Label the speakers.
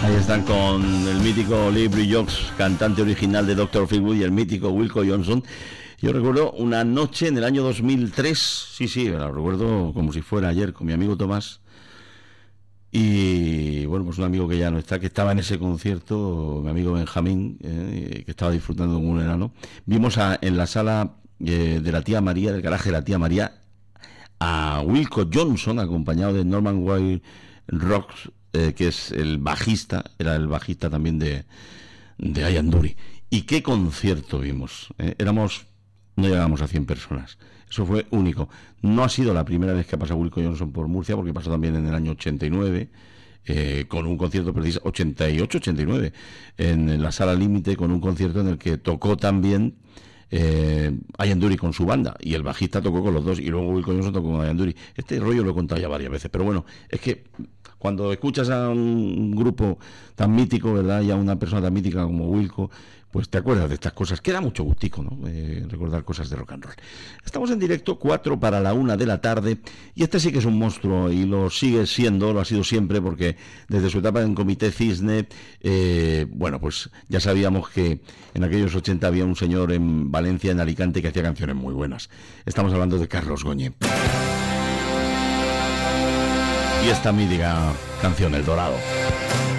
Speaker 1: Ahí están con el mítico Lee Brioux, cantante original de Dr. Feelgood, y el mítico Wilco Johnson. Yo recuerdo una noche en el año 2003, sí, la recuerdo como si fuera ayer, con mi amigo Tomás. Y bueno, pues un amigo que ya no está, que estaba en ese concierto, mi amigo Benjamín, que estaba disfrutando como un enano. Vimos en la sala de la tía María, del garaje de la tía María, a Wilco Johnson, acompañado de Norman White Rocks, que es el bajista, era el bajista también de Ian Dury. Y qué concierto vimos, no llegábamos a 100 personas. Eso fue único. No ha sido la primera vez que ha pasado Wilco Johnson por Murcia, porque pasó también en el año 89, con un concierto preciso, 88-89, en la Sala Límite, con un concierto en el que tocó también Ian Dury con su banda, y el bajista tocó con los dos, y luego Wilco Johnson tocó con Ian Dury. Este rollo lo he contado ya varias veces, pero bueno, es que cuando escuchas a un grupo tan mítico, ¿verdad?, y a una persona tan mítica como Wilco, pues te acuerdas de estas cosas, que da mucho gustico, ¿no? Recordar cosas de rock and roll. Estamos en directo, 4 para la 1 de la tarde, y este sí que es un monstruo, y lo sigue siendo, lo ha sido siempre, porque desde su etapa en Comité Cisne, bueno, pues ya sabíamos que en aquellos 80 había un señor en Valencia, en Alicante, que hacía canciones muy buenas. Estamos hablando de Carlos Goñi. Y esta mítica canción, El Dorado.